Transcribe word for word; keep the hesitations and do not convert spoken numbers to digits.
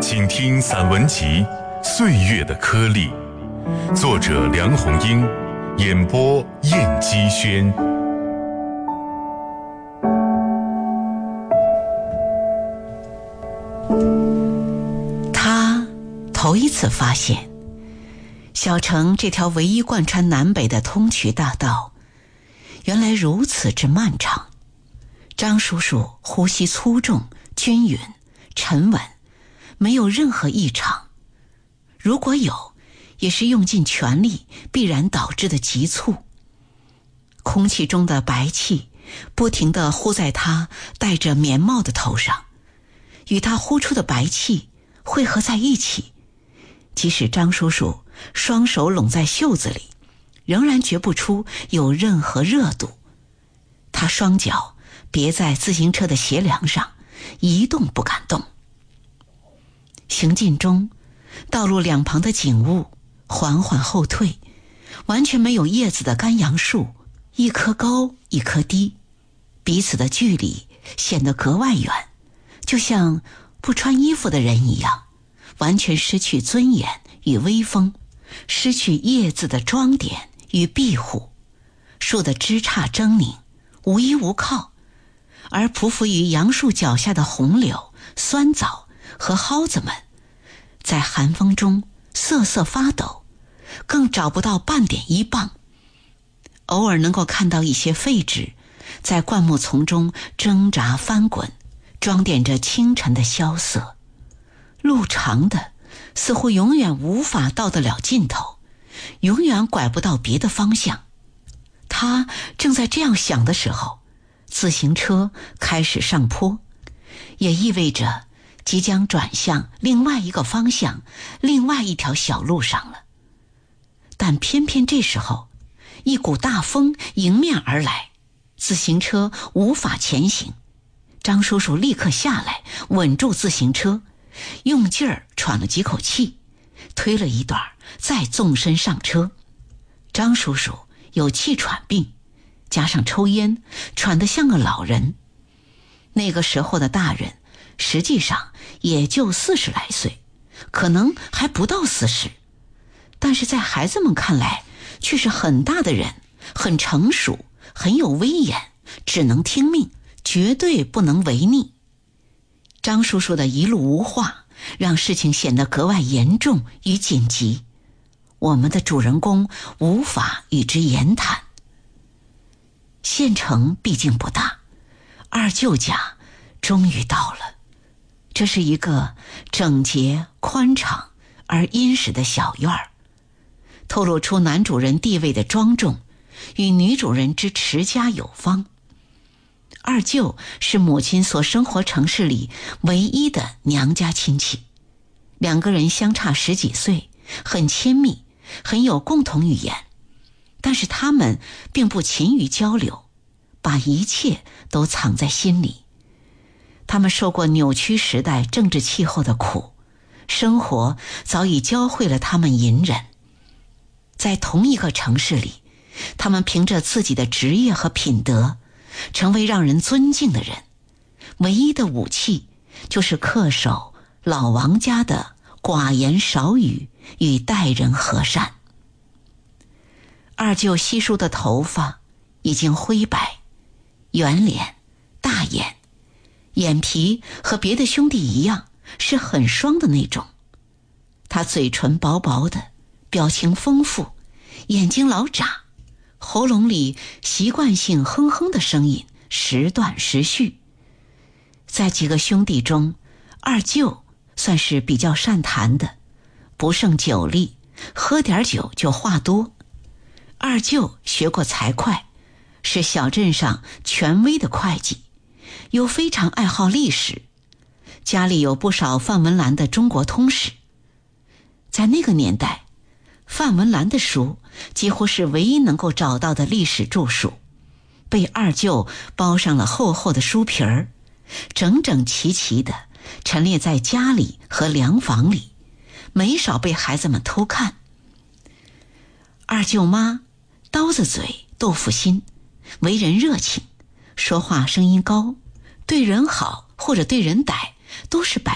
请听散文集《岁月的颗粒》，作者梁鸿英，演播燕姬轩。 他头一次发现，小城这条唯一贯穿南北的通衢大道，原来如此之漫长。张叔叔呼吸粗重、均匀、沉稳，没有任何异常。如果有，也是用尽全力必然导致的急促。空气中的白气不停地呼在他戴着棉帽的头上，与他呼出的白气汇合在一起，即使张叔叔双手拢在袖子里，仍然觉不出有任何热度。他双脚别在自行车的斜梁上，一动不敢动。行进中，道路两旁的景物缓缓后退，完全没有叶子的干杨树，一棵高一棵低，彼此的距离显得格外远，就像不穿衣服的人一样，完全失去尊严与威风，失去叶子的装点与庇护，树的枝杈狰狞，无依无靠，而匍匐于杨树脚下的红柳、酸枣和蒿子们，在寒风中瑟瑟发抖，更找不到半点依傍。偶尔能够看到一些废纸在灌木丛中挣扎翻滚，装点着清晨的萧瑟。路长的似乎永远无法到得了尽头，永远拐不到别的方向。他正在这样想的时候，自行车开始上坡，也意味着即将转向另外一个方向，另外一条小路上了。但偏偏这时候，一股大风迎面而来，自行车无法前行。张叔叔立刻下来，稳住自行车，用劲儿喘了几口气，推了一段，再纵身上车。张叔叔有气喘病，加上抽烟，喘得像个老人。那个时候的大人实际上也就四十来岁，可能还不到四十，但是在孩子们看来却是很大的人，很成熟，很有威严，只能听命，绝对不能违逆。张叔叔的一路无话，让事情显得格外严重与紧急，我们的主人公无法与之言谈。县城毕竟不大，二舅家终于到了。这是一个整洁、宽敞而殷实的小院儿，透露出男主人地位的庄重与女主人之持家有方。二舅是母亲所生活城市里唯一的娘家亲戚，两个人相差十几岁，很亲密，很有共同语言，但是他们并不勤于交流，把一切都藏在心里。他们受过扭曲时代政治气候的苦，生活早已教会了他们隐忍。在同一个城市里，他们凭着自己的职业和品德，成为让人尊敬的人。唯一的武器就是恪守老王家的寡言少语与待人和善。二舅稀疏的头发已经灰白，圆脸、大眼，眼皮和别的兄弟一样是很双的那种。他嘴唇薄薄的，表情丰富，眼睛老眨，喉咙里习惯性哼哼的声音时断时续。在几个兄弟中，二舅算是比较善谈的，不胜酒力，喝点酒就话多。二舅学过财会，是小镇上权威的会计，又非常爱好历史，家里有不少范文澜的中国通史。在那个年代，范文澜的书几乎是唯一能够找到的历史著述，被二舅包上了厚厚的书皮儿，整整齐齐地陈列在家里和粮房里，没少被孩子们偷看。二舅妈刀子嘴豆腐心，为人热情，说话声音高，对人好或者对人歹都是百